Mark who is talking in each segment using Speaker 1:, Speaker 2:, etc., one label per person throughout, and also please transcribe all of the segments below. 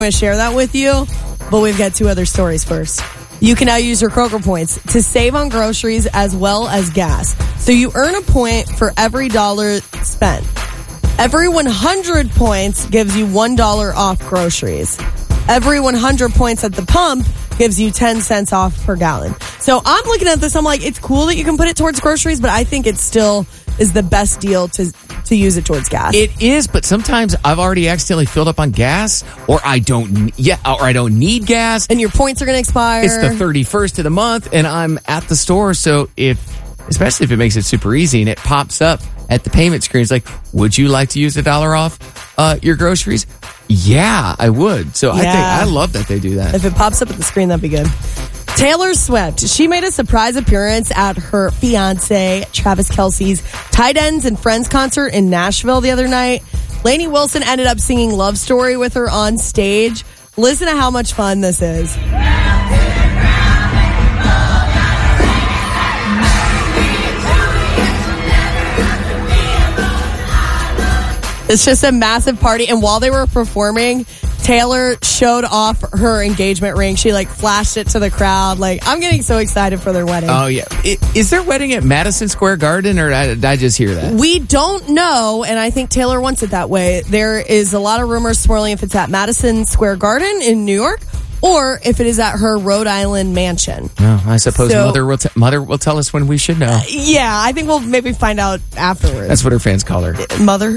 Speaker 1: going to share that with you, but we've got two other stories first. You can now use your Kroger points to save on groceries as well as gas. So you earn a point for every dollar spent. Every 100 points gives you $1 off groceries. Every 100 points at the pump gives you 10 cents off per gallon. So I'm looking at this, I'm like, it's cool that you can put it towards groceries, but I think it still is the best deal to use it towards gas.
Speaker 2: It is, but sometimes I've already accidentally filled up on gas, or I don't need gas.
Speaker 1: And your points are going to expire.
Speaker 2: It's the 31st of the month, and I'm at the store, so especially if it makes it super easy and it pops up at the payment screen, it's like, would you like to use $1 off your groceries? Yeah, I would. So I love that they do that.
Speaker 1: If it pops up at the screen, that'd be good. Taylor Swift, she made a surprise appearance at her fiance, Travis Kelce's Tight Ends and Friends concert in Nashville the other night. Lainey Wilson ended up singing Love Story with her on stage. Listen to how much fun this is. It's just a massive party. And while they were performing, Taylor showed off her engagement ring. She flashed it to the crowd. I'm getting so excited for their wedding.
Speaker 2: Oh, yeah. Is their wedding at Madison Square Garden, or did I just hear that?
Speaker 1: We don't know, and I think Taylor wants it that way. There is a lot of rumors swirling if it's at Madison Square Garden in New York, or if it is at her Rhode Island mansion.
Speaker 2: Oh, I suppose Mother will tell us when we should know.
Speaker 1: Yeah, I think we'll maybe find out afterwards.
Speaker 2: That's what her fans call her.
Speaker 1: Mother?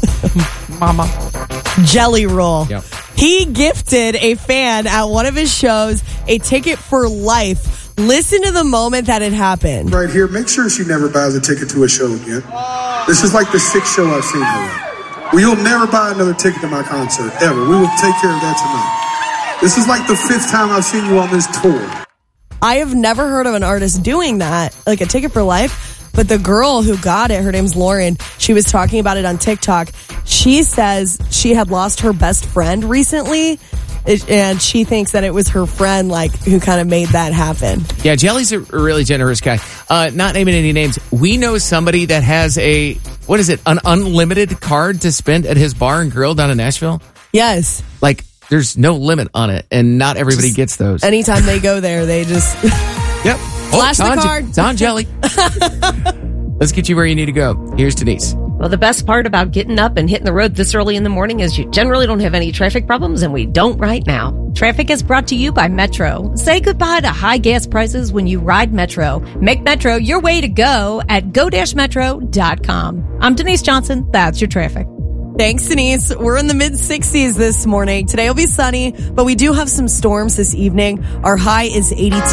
Speaker 2: Mama.
Speaker 1: Jelly Roll.
Speaker 2: Yep.
Speaker 1: He gifted a fan at one of his shows a ticket for life. Listen to the moment that it happened.
Speaker 3: Right here, make sure she never buys a ticket to a show again. This is like the 6th show I've seen her at. Well, you'll never buy another ticket to my concert, ever. We will take care of that tonight. This is like the 5th time I've seen you on this tour.
Speaker 1: I have never heard of an artist doing that, like a ticket for life. But the girl who got it, her name's Lauren, she was talking about it on TikTok. She says she had lost her best friend recently, and she thinks that it was her friend who kind of made that happen.
Speaker 2: Yeah, Jelly's a really generous guy. Not naming any names, we know somebody that has an unlimited card to spend at his bar and grill down in Nashville?
Speaker 1: Yes.
Speaker 2: There's no limit on it, and not everybody gets those.
Speaker 1: Anytime they go there, they just...
Speaker 2: Yep.
Speaker 1: Flash the card.
Speaker 2: It's on Jelly. Let's get you where you need to go. Here's Denise.
Speaker 4: Well, the best part about getting up and hitting the road this early in the morning is you generally don't have any traffic problems, and we don't right now. Traffic is brought to you by Metro. Say goodbye to high gas prices when you ride Metro. Make Metro your way to go at go-metro.com. I'm Denise Johnson. That's your traffic.
Speaker 1: Thanks, Denise. We're in the mid-60s this morning. Today will be sunny, but we do have some storms this evening. Our high is 82.